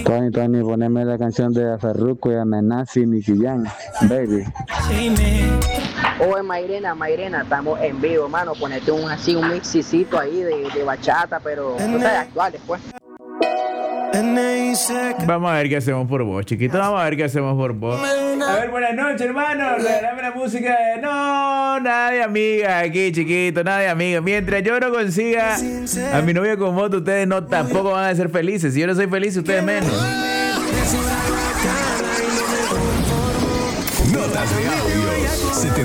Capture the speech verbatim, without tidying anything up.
Tony, Tony, poneme la canción de Farruko y Amenazi y Nicky Jam, baby. Oye, Mairena, Mairena, estamos en vivo, mano. Ponete un así, un mixicito ahí de, de bachata, pero, o sea, actuales, pues. Vamos a ver qué hacemos por vos, chiquito. Vamos a ver qué hacemos por vos. A ver, buenas noches, hermano. Regalame la música de... No, nada de amiga aquí, chiquito. Nada de amiga. Mientras yo no consiga a mi novia con moto, ustedes no tampoco van a ser felices. Si yo no soy feliz, ustedes menos. Notas de audios. setenta